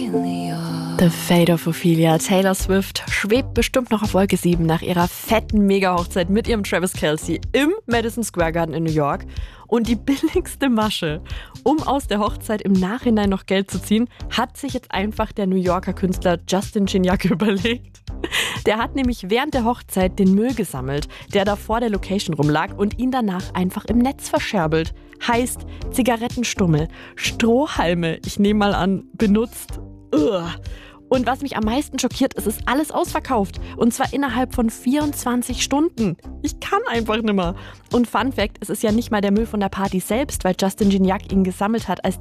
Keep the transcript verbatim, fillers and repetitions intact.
The Fate of Ophelia. Taylor Swift schwebt bestimmt noch auf Wolke sieben nach ihrer fetten Mega-Hochzeit mit ihrem Travis Kelce im Madison Square Garden in New York. Und die billigste Masche, um aus der Hochzeit im Nachhinein noch Geld zu ziehen, hat sich jetzt einfach der New Yorker Künstler Justin Gignac überlegt. Der hat nämlich während der Hochzeit den Müll gesammelt, der da vor der Location rumlag, und ihn danach einfach im Netz verscherbelt. Heißt Zigarettenstummel, Strohhalme, ich nehme mal an, benutzt. Ugh. Und was mich am meisten schockiert, es ist alles ausverkauft. Und zwar innerhalb von vierundzwanzig Stunden. Ich kann einfach nimmer. Und Fun Fact, es ist ja nicht mal der Müll von der Party selbst, weil Justin Gignac ihn gesammelt hat, als die